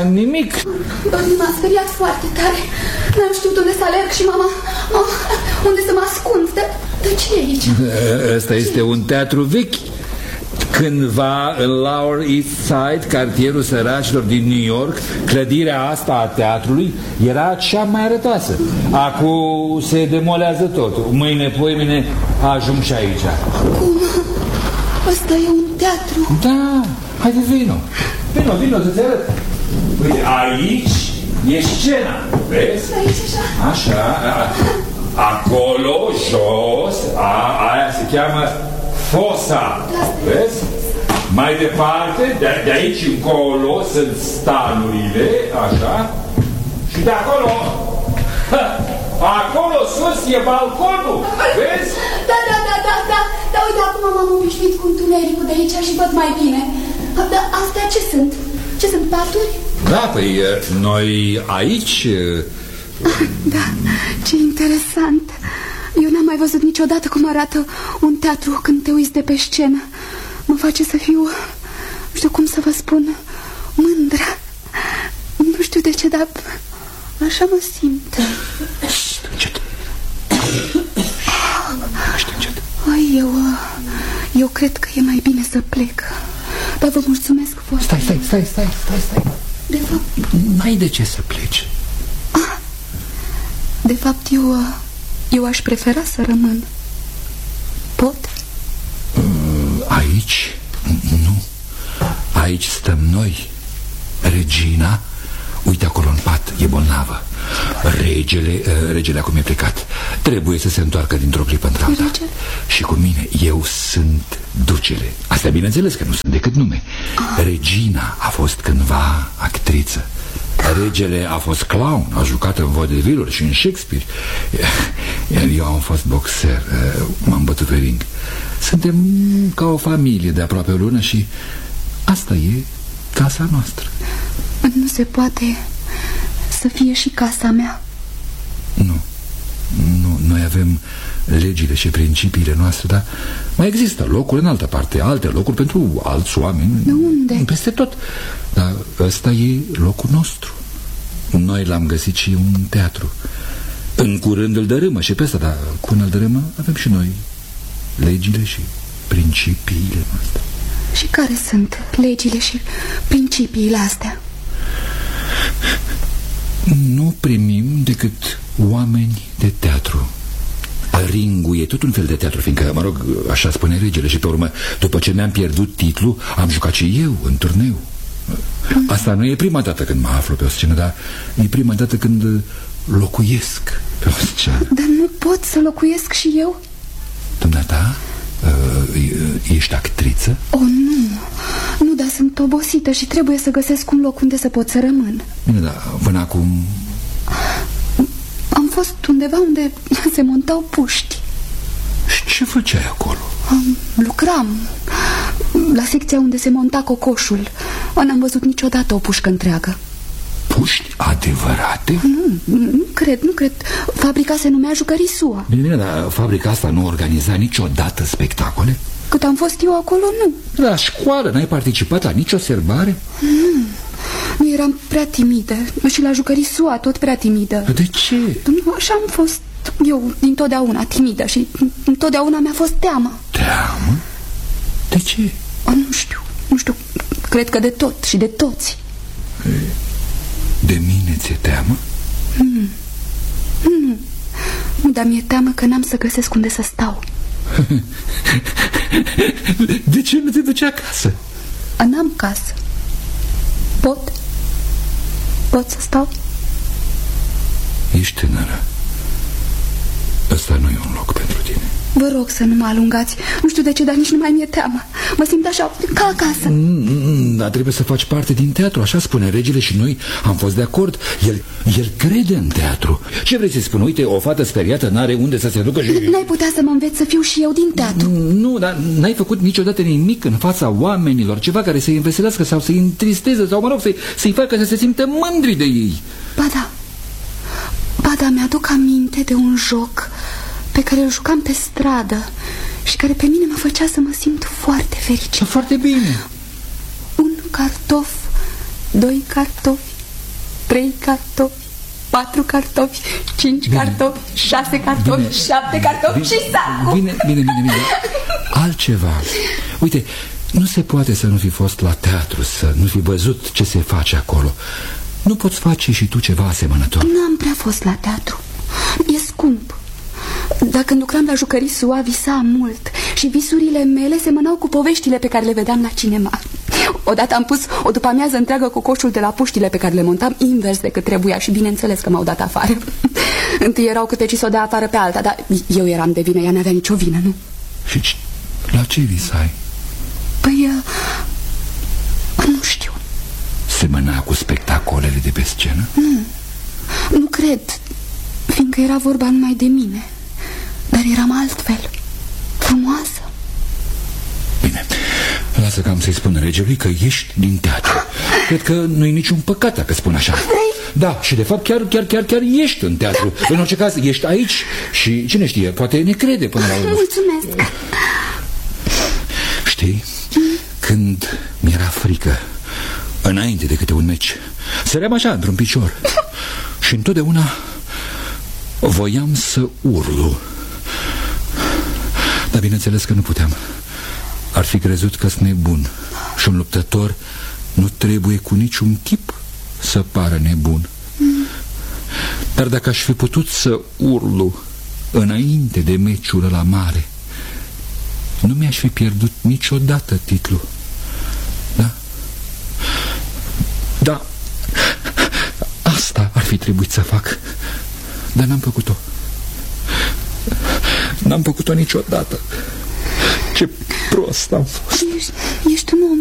nimic. M-a speriat foarte tare. N-am știut unde să alerg și mama... unde să mă ascund. Dar ce e aici? Ăsta este un teatru vechi. Cândva în Lower East Side, cartierul săracilor din New York, clădirea asta a teatrului era cea mai arătoasă. Acum se demolează totul. Mâine, poimine, ajung și aici. Cum? Ăsta e un teatru? Da, haide, vino. Vino, să-ți arăt. Uite, aici e scena, vezi? Aici, așa. Acolo, jos, aia se cheamă fosa, vezi? Mai departe, de aici încolo sunt stanurile, așa. Și de acolo, acolo sus e balconul, vezi? Da, uite, acum m-am obișnuit cu întunericul de aici și văd mai bine. Dar astea ce sunt? Ce sunt, paturi? Da, păi noi aici... Da, ce interesant. Eu n-am mai văzut niciodată cum arată un teatru când te uiți de pe scenă. Mă face să fiu, nu știu cum să vă spun, mândră. Nu știu de ce, dar așa mă simt. Încet. Eu cred că e mai bine să plec. Dar vă mulțumesc foarte. Stai. De fapt... N-ai de ce să pleci. De fapt, eu aș prefera să rămân. Pot? Aici? Nu. Aici stăm noi. Regina, uite acolo în pat, e bolnavă. Regele acum e plecat. Trebuie să se întoarcă dintr-o clipă într-alta. Și cu mine, eu sunt ducele. Asta bineînțeles că nu sunt decât nume. Regina a fost cândva actriță. Regele a fost clown, a jucat în vaudeville-uri și în Shakespeare. Iar eu am fost boxer, m-am bătut pe ring. Suntem ca o familie de aproape o lună și asta e casa noastră. Nu se poate să fie și casa mea. Nu, noi avem legile și principiile noastre, dar mai există locuri în altă parte, alte locuri pentru alți oameni. De unde? Peste tot. Dar ăsta e locul nostru. Noi l-am găsit și un teatru. În curând îl dărâmă și pe ăsta, dar când îl dărâmă avem și noi legile și principiile noastre. Și care sunt legile și principiile astea? Nu primim decât oameni de teatru. Ringul e tot un fel de teatru, fiindcă, mă rog, așa spune regele. Și pe urmă, după ce mi-am pierdut titlul, am jucat și eu în turneu. Asta nu e prima dată când mă aflu pe o scenă, dar e prima dată când locuiesc pe o scenă. Dar nu pot să locuiesc și eu? Dumneata, ești actriță? Nu, dar sunt obosită și trebuie să găsesc un loc unde să pot să rămân. Bine, dar până acum... Am fost undeva unde se montau puști. Și ce făceai acolo? Lucram la secția unde se monta cocoșul. N-am văzut niciodată o pușcă întreagă. Puști adevărate? Nu cred. Fabrica se numea Jucării SUA. Bine, dar fabrica asta nu organiza niciodată spectacole? Cât am fost eu acolo, nu. La școală n-ai participat la nicio serbare? Nu, eram prea timidă. Și la Jucării SUA tot prea timidă. De ce? Nu, așa am fost eu dintotdeauna timidă și întotdeauna mi-a fost teamă. Teamă? De ce? Nu știu, cred că de tot și de toți. De mine ți-e teamă? Nu, dar mi-e teamă că n-am să găsesc unde să stau. De ce nu te duci acasă? N-am casă. Pot să stau? Ești tânără. Ăsta nu e un loc pentru tine. Vă rog să nu mă alungați. Nu știu de ce, dar nici nu mai mi-e teamă. Mă simt așa, ca acasă. Dar trebuie să faci parte din teatru, așa spune regele și noi am fost de acord. El crede în teatru. Ce vrei să spun? Uite, o fată speriată n-are unde să se ducă și... N-ai putea să mă înveți să fiu și eu din teatru? Nu, dar n-ai făcut niciodată nimic în fața oamenilor, ceva care să-i înveselească sau să-i întristeze sau, mă rog, să-i facă să se simtă mândri de ei. Ba da, mi-aduc aminte de un joc pe care îl jucam pe stradă și care pe mine mă făcea să mă simt foarte fericit. Foarte bine. 1 cartof, 2 cartofi, 3 cartofi, 4 cartofi, 5 cartofi, 6 cartofi, 7 cartofi și sacul. Bine. Altceva. Uite, nu se poate să nu fi fost la teatru, să nu fi văzut ce se face acolo. Nu poți face și tu ceva asemănător? N-am prea fost la teatru. E scump. Dar când lucram la jucării SUA, visam mult. Și visurile mele semănau cu poveștile pe care le vedeam la cinema. Odată am pus o după-amiază întreagă cu coșul de la puștile pe care le montam invers decât trebuia. Și bineînțeles că m-au dat afară. Întâi erau câte ci să o dea afară pe alta, dar eu eram de vină, ea n-avea nicio vină, nu? Și la ce visai? Păi, nu știu. Semăna cu spectacolele de pe scenă? Nu cred, fiindcă era vorba numai de mine. Dar eram altfel, frumoasă. Bine, lasă că am să-i spun regelui că ești din teatru. Cred că nu-i niciun păcat dacă spun așa. Da, și de fapt chiar ești în teatru. În orice caz, ești aici și cine știe, poate ne crede până la urmă. Mulțumesc. Știi, când mi-era frică, înainte de câte un meci, săream așa într-un picior și întotdeauna voiam să urlu. Dar bineînțeles că nu puteam. Ar fi crezut că sunt nebun. Și un luptător nu trebuie cu niciun chip să pară nebun. Dar dacă aș fi putut să urlu înainte de meciul ăla mare, nu mi-aș fi pierdut niciodată titlul. Da? Da, asta ar fi trebuit să fac. Dar n-am făcut-o. N-am făcut-o niciodată. Ce prost am fost. Ești un om